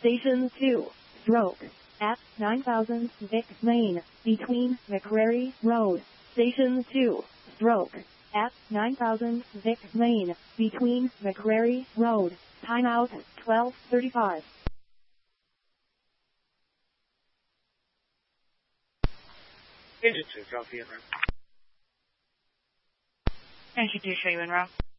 Station 2, stroke, at 9000 Vic Lane, between McCrary Road. Station 2, stroke, at 9000 Vic Lane, between McCrary Road. Timeout 12:35. 电子指标辨认。 Introduce you in row.